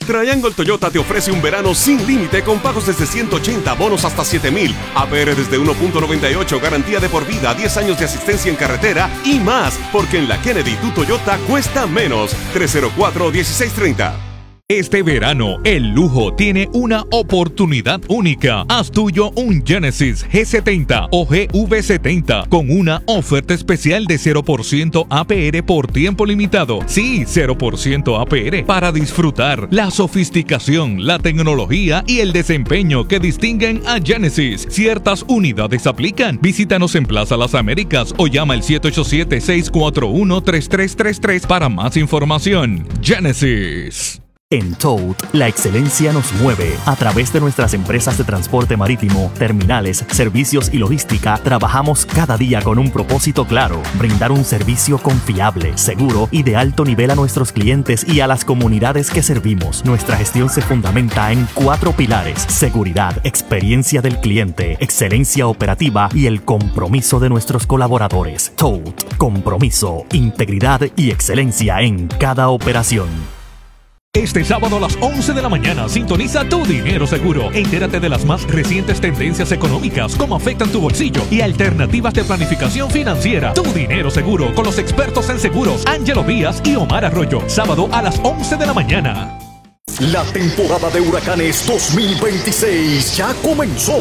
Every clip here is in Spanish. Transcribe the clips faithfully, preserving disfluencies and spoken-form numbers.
Triangle Toyota te ofrece un verano sin límite con pagos desde ciento ochenta, bonos hasta siete mil, A P R desde uno punto noventa y ocho, garantía de por vida, diez años de asistencia en carretera y más, porque en la Kennedy tu Toyota cuesta menos. tres cero cuatro, uno seis tres cero. Este verano, el lujo tiene una oportunidad única. Haz tuyo un Genesis G setenta o G V setenta con una oferta especial de cero por ciento A P R por tiempo limitado. Sí, cero por ciento A P R para disfrutar la sofisticación, la tecnología y el desempeño que distinguen a Genesis. Ciertas unidades aplican. Visítanos en Plaza Las Américas o llama al siete ocho siete, seis cuatro uno, tres tres tres tres para más información. Genesis. En Toad, la excelencia nos mueve. A través de nuestras empresas de transporte marítimo, terminales, servicios y logística, trabajamos cada día con un propósito claro: brindar un servicio confiable, seguro y de alto nivel a nuestros clientes y a las comunidades que servimos. Nuestra gestión se fundamenta en cuatro pilares: seguridad, experiencia del cliente, excelencia operativa y el compromiso de nuestros colaboradores. Toad, compromiso, integridad y excelencia en cada operación. Este sábado a las once de la mañana sintoniza Tu Dinero Seguro. Entérate de las más recientes tendencias económicas, cómo afectan tu bolsillo y alternativas de planificación financiera. Tu Dinero Seguro con los expertos en seguros Ángelo Díaz y Omar Arroyo. Sábado a las once de la mañana. La temporada de huracanes dos mil veintiséis ya comenzó.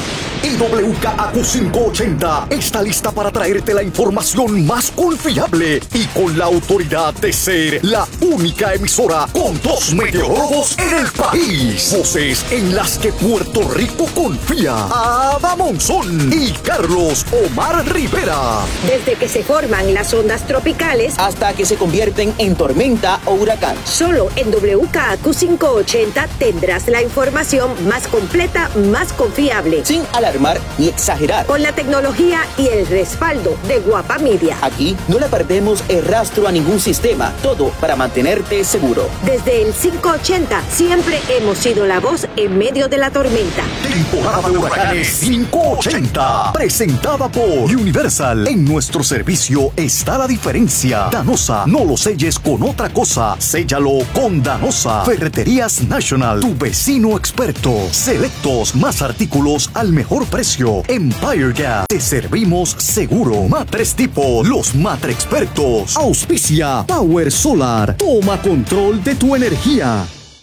Y W K A Q quinientos ochenta está lista para traerte la información más confiable y con la autoridad de ser la única emisora con dos meteorólogos en el país. Voces en las que Puerto Rico confía. Ada Monzón y Carlos Omar Rivera. Desde que se forman las ondas tropicales hasta que se convierten en tormenta o huracán. Solo en W K A Q quinientos ochenta tendrás la información más completa, más confiable. Sin alarmar ni exagerar. Con la tecnología y el respaldo de Guapa Media. Aquí no le perdemos el rastro a ningún sistema. Todo para mantenerte seguro. Desde el quinientos ochenta siempre hemos sido la voz en medio de la tormenta. Temporada de huracanes quinientos ochenta. Presentada por Universal. En nuestro servicio está la diferencia. Danosa, no lo selles con otra cosa. Séllalo con Danosa. Ferreterías National, tu vecino experto. Selectos, más artículos al mejor precio. Empire Gas, te servimos seguro. Matres Tipo, los matre expertos. Auspicia Power Solar. Toma control de tu energía.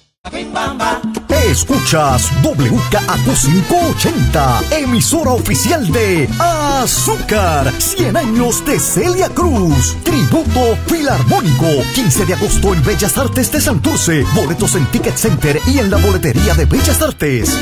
Escuchas W K A Q quinientos ochenta, emisora oficial de Azúcar, cien años de Celia Cruz, tributo filarmónico, quince de agosto en Bellas Artes de Santurce, boletos en Ticket Center y en la boletería de Bellas Artes.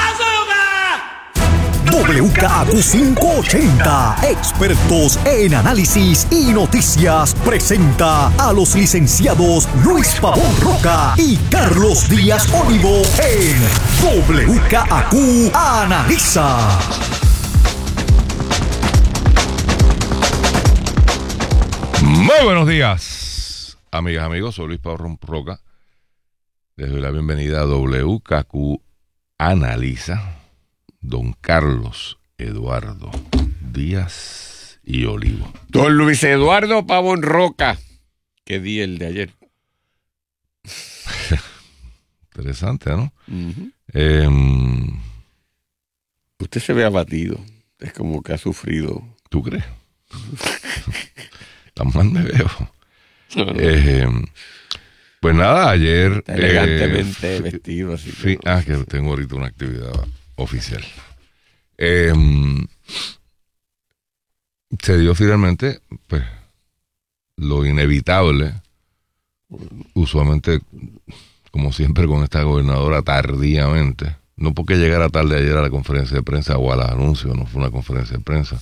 W K A Q quinientos ochenta, expertos en análisis y noticias, presenta a los licenciados Luis Pavón Roca y Carlos Díaz Olivo en W K A Q Analiza. Muy buenos días, amigas, amigos. Soy Luis Pavón Roca. Les doy la bienvenida a W K A Q Analiza. Don Carlos Eduardo Díaz y Olivo. Don Luis Eduardo Pavón Roca. ¿Qué día el de ayer? Interesante, ¿no? Uh-huh. Eh, Usted se ve abatido. Es como que ha sufrido. ¿Tú crees? Tan mal me veo. No, no. Eh, pues nada, ayer... Está elegantemente eh, vestido. Así fi, que, ah, que tengo ahorita una actividad oficial. Eh, se dio finalmente, pues, lo inevitable, usualmente, como siempre con esta gobernadora, tardíamente, no porque llegara tarde ayer a la conferencia de prensa o a los anuncios, no fue una conferencia de prensa,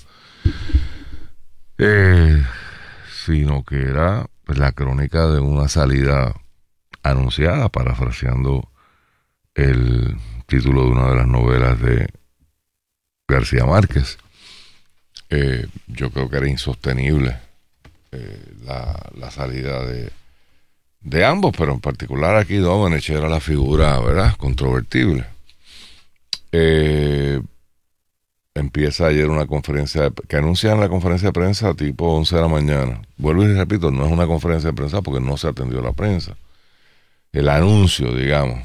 eh, sino que era pues, la crónica de una salida anunciada, parafraseando el título de una de las novelas de García Márquez. Eh, yo creo que era insostenible eh, la, la salida de, de ambos, pero en particular aquí Domenech era la figura, ¿verdad?, controvertible. Eh, empieza ayer una conferencia de, que anuncian la conferencia de prensa tipo once de la mañana. Vuelvo y repito, no es una conferencia de prensa porque no se atendió la prensa. el anuncio, digamos.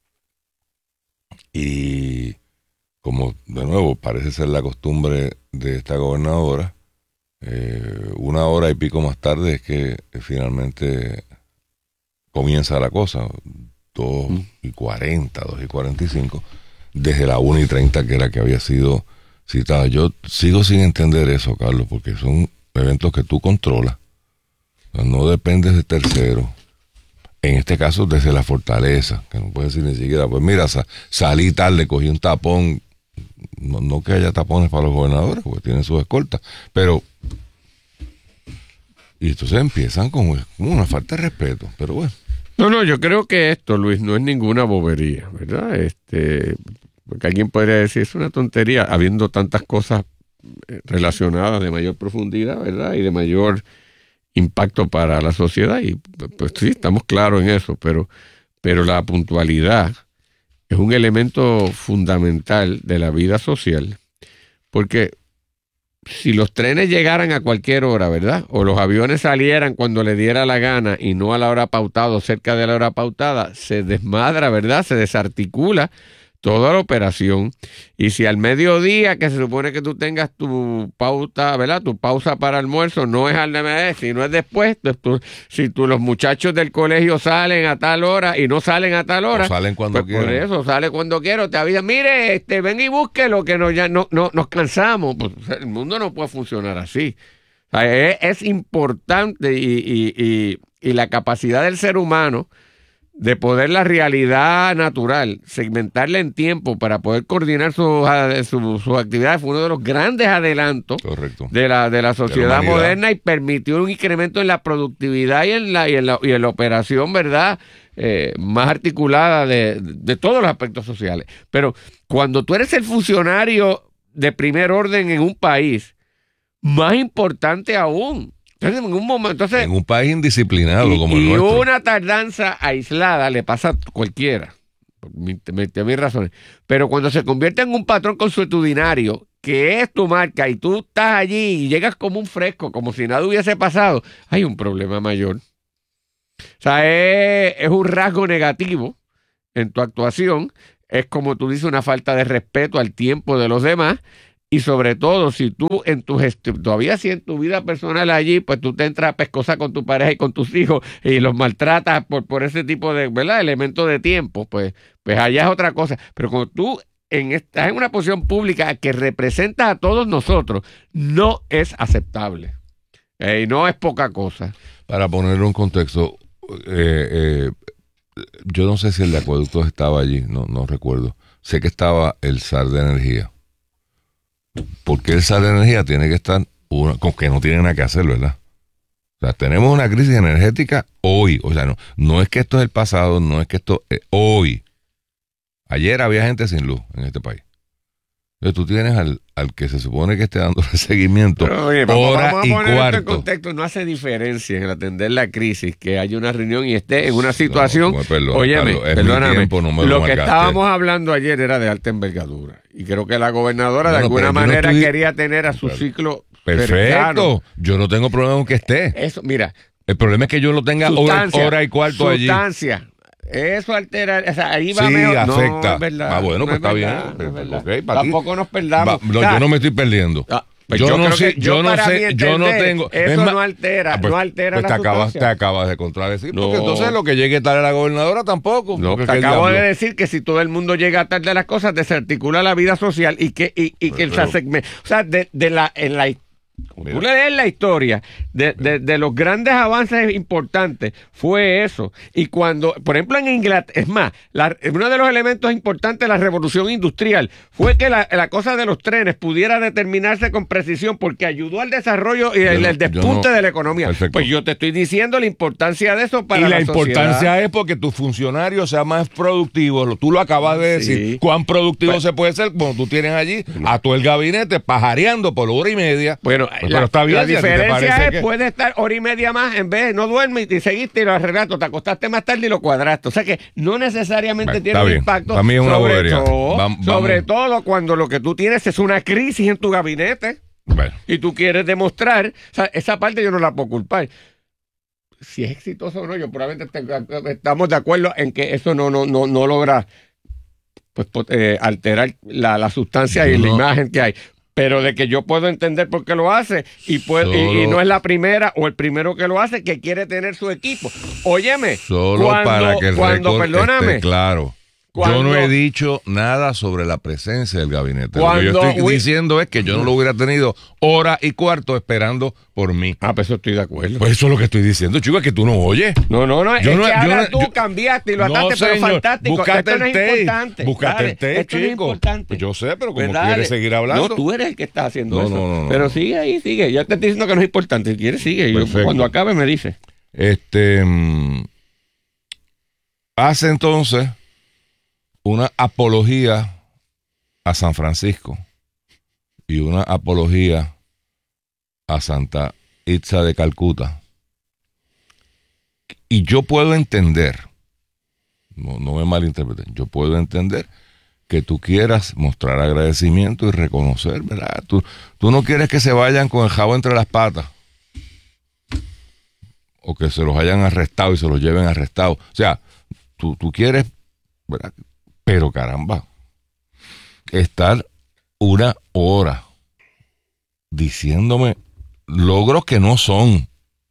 Y como de nuevo parece ser la costumbre de esta gobernadora, eh, una hora y pico más tarde es que eh, finalmente comienza la cosa, dos y cuarenta, dos y cuarenta y cinco, desde la una y treinta que era que había sido citada. Yo sigo sin entender eso, Carlos, porque son eventos que tú controlas, no dependes de terceros. En este caso, desde la fortaleza, que no puedes decir ni siquiera, pues mira, sa- salí tarde, cogí un tapón. No, no que haya tapones para los gobernadores, porque tienen sus escoltas, pero. Y entonces empiezan con, con una falta de respeto, pero bueno. No, no, yo creo que esto, Luis, no es ninguna bobería, ¿verdad? Este, porque alguien podría decir, es una tontería, habiendo tantas cosas relacionadas de mayor profundidad, ¿verdad? Y de mayor impacto para la sociedad, y pues sí, estamos claros en eso, pero, pero la puntualidad es un elemento fundamental de la vida social, porque si los trenes llegaran a cualquier hora, ¿verdad? O los aviones salieran cuando le diera la gana y no a la hora pautada o cerca de la hora pautada, se desmadra, ¿verdad? Se desarticula toda la operación. Y si al mediodía, que se supone que tú tengas tu pauta, ¿verdad? Tu pausa para almuerzo, no es al mediodía, sino es después. Pues tú, si tú, los muchachos del colegio salen a tal hora y no salen a tal hora, o salen cuando pues quieran. Por eso, sale cuando quiero, te avisan, mire, este, ven y búsquelo, que no, ya no, no, nos cansamos. Pues, el mundo no puede funcionar así. O sea, es, es importante y, y, y, y la capacidad del ser humano de poder la realidad natural, segmentarla en tiempo para poder coordinar sus su, su actividades, fue uno de los grandes adelantos Correcto. de la de la sociedad de la moderna, y permitió un incremento en la productividad y en la, y en la, y en la operación, ¿verdad? Eh, más articulada de, de todos los aspectos sociales. Pero cuando tú eres el funcionario de primer orden en un país, más importante aún. Entonces, en un momento, entonces, en un país indisciplinado y, como el y nuestro. una tardanza aislada le pasa a cualquiera, por mi, mi, mis razones. Pero cuando se convierte en un patrón consuetudinario, que es tu marca, y tú estás allí y llegas como un fresco, como si nada hubiese pasado, hay un problema mayor. O sea, es, es un rasgo negativo en tu actuación. Es, como tú dices, una falta de respeto al tiempo de los demás. Y sobre todo, si tú en tu gestión, todavía si en tu vida personal allí, pues tú te entras a pescosa con tu pareja y con tus hijos y los maltratas por, por ese tipo de, ¿verdad?, elementos de tiempo, pues, pues allá es otra cosa. Pero cuando tú en, estás en una posición pública que representa a todos nosotros, no es aceptable. Eh, y no es poca cosa. Para ponerlo en contexto, eh, eh, yo no sé si el de acueductos estaba allí, no, no recuerdo. Sé que estaba el S A R de energía. Porque el S A R de energía tiene que estar, una, con que no tiene nada que hacer, ¿verdad? O sea, tenemos una crisis energética hoy. O sea, no, no es que esto es el pasado, no es que esto es hoy. Ayer había gente sin luz en este país. Entonces tú tienes al, al que se supone que esté dando el seguimiento. Pero, oye, vamos, hora vamos a y poner cuarto. esto en contexto. No hace diferencia en atender la crisis que haya una reunión y esté en una situación. No, perdón, óyeme, Carlos, es perdóname. mi tiempo, no me lo lo que marcaste. estábamos hablando ayer era de alta envergadura. Y creo que la gobernadora No, de no, alguna pero yo no manera estoy- quería tener a su Claro. ciclo Perfecto. cercano. Yo no tengo problema con que esté. Eso, mira, El problema es que yo lo tenga hora, sustancia, hora y cuarto allí. sustancia. Eso altera, o sea, ahí va Sí, mejor. afecta. No, es verdad, ah, bueno, no pues es está verdad, bien. no es verdad. Ok, para ti. Tampoco nos perdamos. Va, no, O sea, yo no me estoy perdiendo. ah, pues yo, yo no creo sé, que yo yo no para sé, mi yo no entender, tengo. eso es más- no altera, ah, pues, no altera pues la te acabas, sustancia. te acabas de contradecir, No. porque entonces lo que llegue tarde la gobernadora tampoco. No, porque te es que el acabo de diablo- decir que si todo el mundo llega tarde a las cosas, desarticula la vida social y que, y, y que el Pero- segmento, o sea, de, de la, en la Mira. tú lees la historia de, de, de los grandes avances importantes, fue eso. Y cuando, por ejemplo, en Inglaterra, es más, la, uno de los elementos importantes de la revolución industrial fue que la, la cosa de los trenes pudiera determinarse con precisión porque ayudó al desarrollo y el, no- el yo despunte no- de la economía. Perfecto. Pues yo te estoy diciendo la importancia de eso para y la, la importancia sociedad. es porque tu funcionario sea más productivo. Lo- Tú lo acabas de decir. Sí. ¿Cuán productivo Pues- se puede ser cuando tú tienes allí a todo el gabinete pajareando por hora y media? Bueno, Pues, la, pero está bien. la si a ti te diferencia parece es, que- puede estar hora y media más, en vez de no duermes y seguiste y lo arreglaste, te acostaste más tarde y lo cuadraste. O sea que no necesariamente Bueno, tiene está un bien. impacto. Para mí es una sobre bobería. todo, Vam- sobre vamos. todo cuando lo que tú tienes es una crisis en tu gabinete Bueno. y tú quieres demostrar, o sea, esa parte yo no la puedo culpar. si es exitoso o no, yo probablemente te, estamos de acuerdo en que eso no, no, no, no logra pues, eh, alterar la, la sustancia y no. la imagen que hay. Pero de que yo puedo entender por qué lo hace y, puedo, y, y no es la primera o el primero que lo hace que quiere tener su equipo. Óyeme, solo cuando, para que el cuando récord perdóname, esté claro. Cuando, yo no he dicho nada sobre la presencia del gabinete. Cuando, lo que yo estoy we, diciendo es que yo no lo hubiera tenido hora y cuarto esperando por mí. Ah, pues eso estoy de acuerdo. Pues eso es lo que estoy diciendo, chico, es que tú no oyes. No, no, no, yo es no, que ahora no, tú yo, cambiaste y lo ataste, no, pero señor, fantástico. Búscate esto el no es tape, importante. Búscate dale, el tape, esto chico. No es importante. Pues yo sé, pero como pues quieres dale. seguir hablando. No, tú eres el que está haciendo no, eso. No, no, no, pero no. sigue ahí, sigue. Yo te estoy diciendo que no es importante. Si quieres, sigue. Yo, cuando acabe me dice. Este... Hace entonces... una apología a San Francisco y una apología a Santa Itza de Calcuta. Y yo puedo entender, no, no me malinterpreten, yo puedo entender que tú quieras mostrar agradecimiento y reconocer, ¿verdad? Tú, tú no quieres que se vayan con el jabo entre las patas o que se los hayan arrestado y se los lleven arrestados. O sea, tú, tú quieres, ¿verdad? Pero caramba, estar una hora diciéndome logros que no son.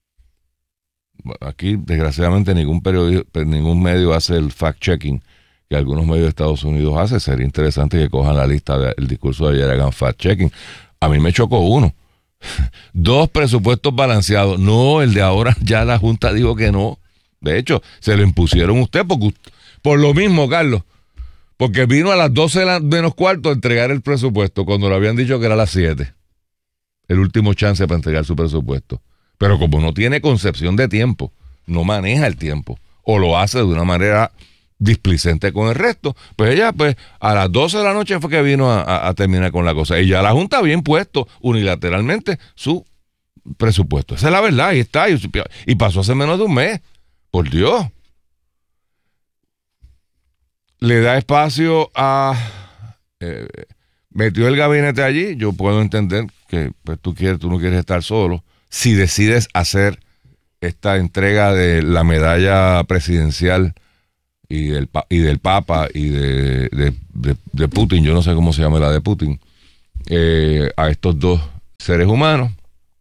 Aquí, desgraciadamente, ningún periódico, ningún medio hace el fact-checking que algunos medios de Estados Unidos hacen. Sería interesante que cojan la lista del discurso de ayer y hagan fact-checking. A mí me chocó uno. Dos presupuestos balanceados. No, el de ahora ya la Junta dijo que no. De hecho, se lo impusieron a usted porque, por lo mismo, Carlos. Porque vino a las doce menos cuarto a entregar el presupuesto cuando le habían dicho que era a las siete. El último chance para entregar su presupuesto. Pero como no tiene concepción de tiempo, no maneja el tiempo, o lo hace de una manera displicente con el resto, pues ella pues a las doce de la noche fue que vino a, a, a terminar con la cosa. Y ya la Junta había impuesto unilateralmente su presupuesto. Esa es la verdad, ahí está. Y, y pasó hace menos de un mes. Por Dios. Le da espacio a... Eh, metió el gabinete allí. Yo puedo entender que pues, tú quieres, tú no quieres estar solo. Si decides hacer esta entrega de la medalla presidencial y del, y del Papa y de, de, de, de Putin, yo no sé cómo se llama la de Putin, eh, a estos dos seres humanos,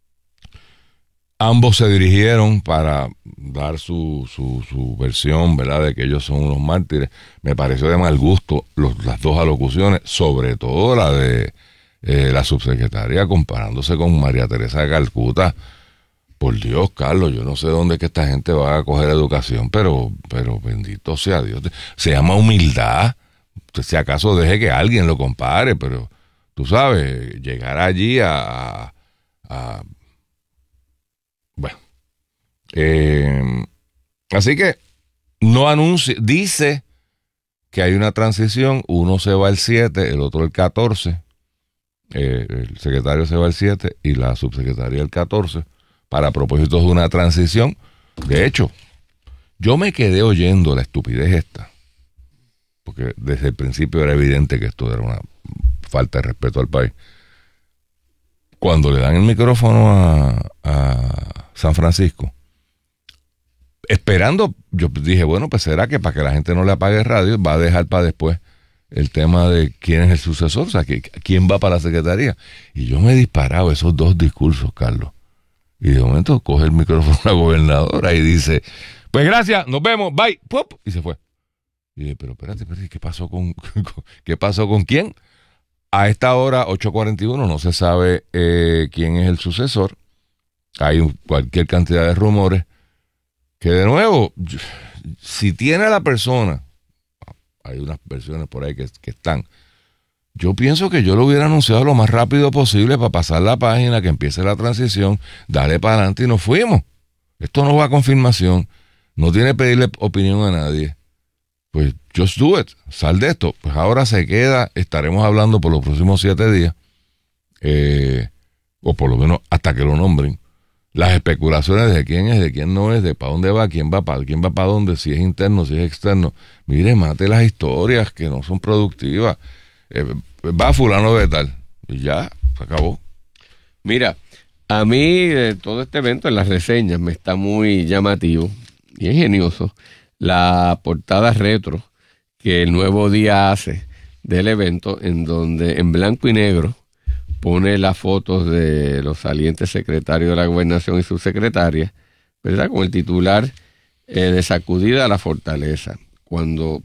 ambos se dirigieron para dar su, su, su versión, ¿verdad?, de que ellos son unos mártires. Me pareció de mal gusto los, las dos alocuciones, sobre todo la de eh, la subsecretaria comparándose con María Teresa de Calcuta. Por Dios, Carlos, yo no sé dónde es que esta gente va a coger educación, pero, pero bendito sea Dios. Se llama humildad. Si acaso deje que alguien lo compare, pero tú sabes, llegar allí a... a, a bueno. Eh, así que no anuncia, dice que hay una transición, uno se va el siete, el otro el catorce, eh, el secretario se va el siete y la subsecretaria el catorce, para propósitos de una transición. De hecho, yo me quedé oyendo la estupidez esta, porque desde el principio era evidente que esto era una falta de respeto al país. Cuando le dan el micrófono a, a San Francisco, esperando, yo dije, bueno, pues será que para que la gente no le apague el radio, va a dejar para después el tema de quién es el sucesor, o sea, que, quién va para la secretaría. Y yo me he disparado esos dos discursos, Carlos. Y de momento coge el micrófono la gobernadora y dice, pues gracias, nos vemos, bye, ¡pop! Y se fue. Y dije, pero espérate, espérate, ¿qué pasó con, qué pasó con quién? A esta hora, ocho cuarenta y uno, no se sabe eh, quién es el sucesor. Hay un, cualquier cantidad de rumores que, de nuevo, si tiene a la persona, hay unas versiones por ahí que, que están, yo pienso que yo lo hubiera anunciado lo más rápido posible para pasar la página, que empiece la transición, darle para adelante y nos fuimos. Esto no va a confirmación, no tiene que pedirle opinión a nadie. Pues just do it, sal de esto. Pues ahora se queda, estaremos hablando por los próximos siete días, eh, o por lo menos hasta que lo nombren, las especulaciones de quién es, de quién no es, de para dónde va, quién va para quién va para dónde, si es interno, si es externo. Mire, mate las historias que no son productivas. Eh, va fulano de tal y ya, se acabó. Mira, A mí, de todo este evento, en las reseñas, me está muy llamativo y ingenioso la portada retro que el Nuevo Día hace del evento, en donde en blanco y negro pone las fotos de los salientes secretarios de la Gobernación y subsecretarias, ¿verdad? Con el titular eh, de Sacudida a la Fortaleza, cuando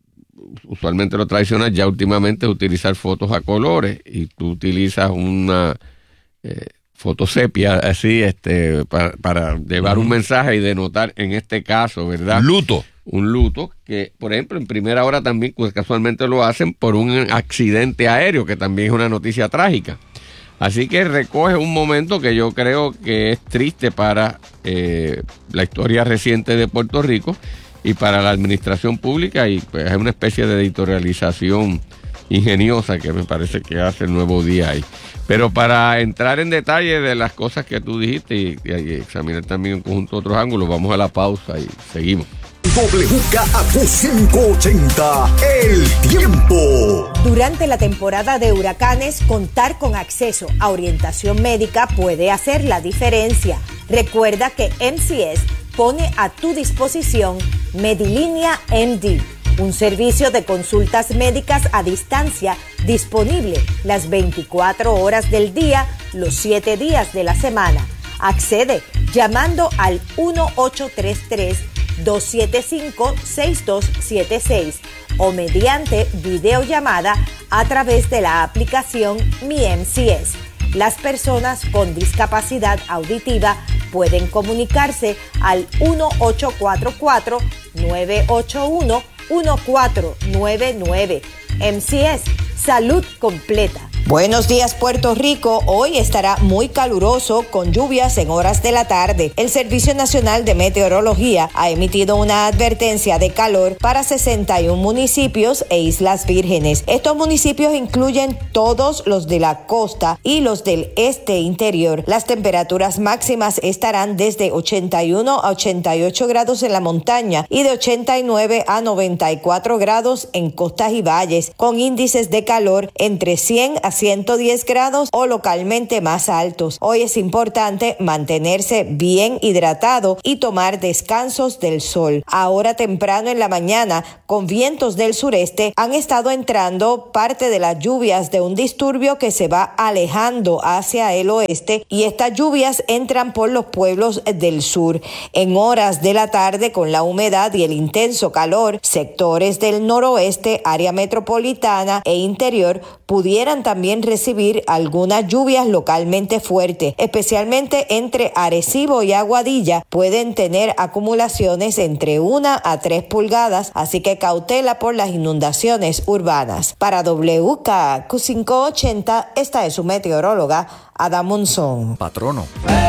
usualmente lo tradicional ya últimamente es utilizar fotos a colores, y tú utilizas una eh, foto sepia así este para, para llevar uh-huh. un mensaje y denotar, en este caso, ¿verdad? Luto. Un luto que, por ejemplo, en Primera Hora también pues, casualmente lo hacen por un accidente aéreo, que también es una noticia trágica. Así que recoge un momento que yo creo que es triste para eh, la historia reciente de Puerto Rico y para la administración pública, y pues, es una especie de editorialización ingeniosa que me parece que hace el Nuevo Día ahí. Pero para entrar en detalle de las cosas que tú dijiste y, y, y examinar también en conjunto otros ángulos, vamos a la pausa y seguimos. W K A Q cinco ochenta, el tiempo. Durante la temporada de huracanes, contar con acceso a orientación médica puede hacer la diferencia. Recuerda que M C S pone a tu disposición Medilínea M D, un servicio de consultas médicas a distancia disponible las veinticuatro horas del día, los siete días de la semana. Accede llamando al uno ocho tres tres, dos siete cinco, seis dos siete seis o mediante videollamada a través de la aplicación Mi M C S. Las personas con discapacidad auditiva pueden comunicarse al uno ocho cuatro cuatro, nueve ocho uno, uno cuatro nueve nueve. M C S, salud completa. Buenos días, Puerto Rico. Hoy estará muy caluroso con lluvias en horas de la tarde. El Servicio Nacional de Meteorología ha emitido una advertencia de calor para sesenta y uno municipios e Islas Vírgenes. Estos municipios incluyen todos los de la costa y los del este interior. Las temperaturas máximas estarán desde ochenta y uno a ochenta y ocho grados en la montaña y de ochenta y nueve a noventa y cuatro grados en costas y valles, con índices de calor entre cien a ciento diez grados o localmente más altos. Hoy es importante mantenerse bien hidratado y tomar descansos del sol. Ahora temprano en la mañana, con vientos del sureste, han estado entrando parte de las lluvias de un disturbio que se va alejando hacia el oeste, y estas lluvias entran por los pueblos del sur. En horas de la tarde, con la humedad y el intenso calor, sectores del noroeste, área metropolitana e interior pudieran también recibir algunas lluvias localmente fuertes, especialmente entre Arecibo y Aguadilla. Pueden tener acumulaciones entre una a tres pulgadas, así que cautela por las inundaciones urbanas. Para W K A Q cinco ochenta, esta es su meteoróloga Ada Monzón. Patrono.